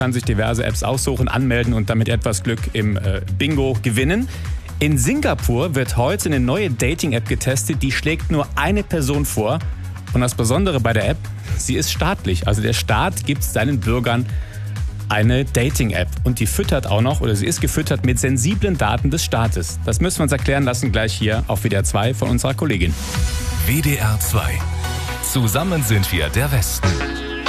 kann sich diverse Apps aussuchen, anmelden und damit etwas Glück im Bingo gewinnen. In Singapur wird heute eine neue Dating-App getestet, die schlägt nur eine Person vor. Und das Besondere bei der App, sie ist staatlich. Also der Staat gibt seinen Bürgern eine Dating-App. Und die füttert auch noch, oder sie ist gefüttert mit sensiblen Daten des Staates. Das müssen wir uns erklären lassen gleich hier auf WDR 2 von unserer Kollegin. WDR 2. Zusammen sind wir der Westen.